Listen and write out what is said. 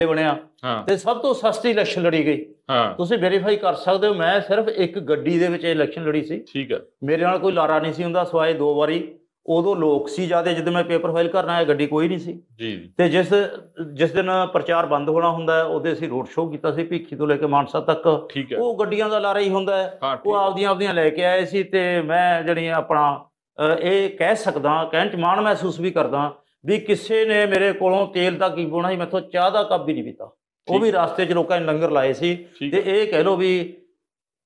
ਬਣਿਆ ਹਾਂ ਤੇ ਸਭ ਤੋਂ ਸਸਤੀ ਇਲੈਕਸ਼ਨ ਲੜੀ ਗਈ। ਹਾਂ ਤੁਸੀਂ ਵੈਰੀਫਾਈ ਕਰ ਸਕਦੇ ਹੋ, ਮੈਂ ਸਿਰਫ ਇੱਕ ਗੱਡੀ ਦੇ ਵਿੱਚ ਇਲੈਕਸ਼ਨ ਲੜੀ ਸੀ। ਠੀਕ ਹੈ ਮੇਰੇ ਨਾਲ ਕੋਈ ਲਾਰਾ ਨਹੀਂ ਸੀ ਹੁੰਦਾ ਸਿਵਾਏ 2 ਵਾਰੀ। ਉਦੋਂ ਲੋਕ ਸੀ ਜ਼ਿਆਦਾ, ਜਦੋਂ ਮੈਂ ਪੇਪਰ ਫਾਈਲ ਕਰਨ ਆਇਆ ਗੱਡੀ ਕੋਈ ਨਹੀਂ ਸੀ। ਜੀ ਤੇ ਜਿਸ ਦਿਨ ਪ੍ਰਚਾਰ ਬੰਦ ਹੋਣਾ ਹੁੰਦਾ ਹੈ ਉਹਦੇ ਅਸੀਂ ਰੋਡ ਸ਼ੋਅ ਕੀਤਾ ਸੀ ਭੀਖੀ ਤੋਂ ਲੈ ਕੇ ਮਾਨਸਾ ਤੱਕ। ਠੀਕ ਹੈ ਉਹ ਗੱਡੀਆਂ ਦਾ ਲਾਰਾ ਹੀ ਹੁੰਦਾ ਹੈ। ਹਾਂ ਉਹ ਠੀਕ ਆਪਦੀਆਂ ਲੈ ਕੇ ਆਏ ਸੀ। ਤੇ ਮੈਂ ਜਿਹੜੀ ਆਪਣਾ ਇਹ ਕਹਿ ਸਕਦਾ, ਕਹਿਣ 'ਚ ਮਾਣ ਮਹਿਸੂਸ ਵੀ ਕਰਦਾ ਵੀ ਕਿਸੇ ਨੇ ਮੇਰੇ ਕੋਲੋਂ ਤੇਲ ਦਾ ਕੀ ਪਵਾਉਣਾ ਸੀ, ਮੈਥੋਂ ਚਾਹ ਦਾ ਕੱਪ ਵੀ ਨਹੀਂ ਪੀਤਾ। ਉਹ ਵੀ ਰਸਤੇ 'ਚ ਲੋਕਾਂ ਨੇ ਲੰਗਰ ਲਾਏ ਸੀ। ਠੀਕ ਤੇ ਇਹ ਕਹਿ ਲਓ ਵੀ